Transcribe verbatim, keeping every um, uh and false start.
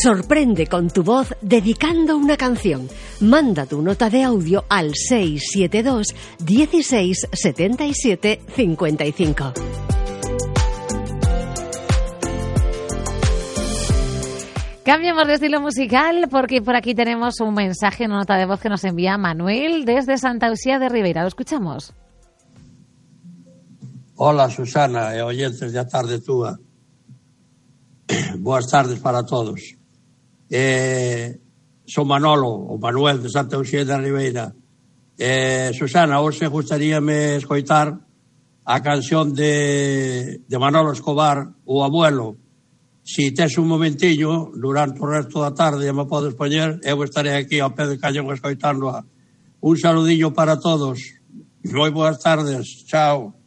Sorprende con tu voz dedicando una canción. Manda tu nota de audio al seis siete dos, dieciséis, setenta y siete, cincuenta y cinco. Cambiamos de estilo musical porque por aquí tenemos un mensaje, una nota de voz que nos envía Manuel desde Santa Uxía de Ribeira. Lo escuchamos. Hola, Susana e oyentes de A Tarde Túa. Boas tardes para todos. Eh, son Manolo, o Manuel de Santa Uxía de Ribeira. Eh, Susana, hoxe gustaríame escoitar a canción de, de Manolo Escobar, O Abuelo. Si tes un momentillo, durante o resto da tarde, e me podes poñer, eu estarei aquí ao pé de cañón escoitando. Un saludillo para todos. Moi boas tardes. Chao.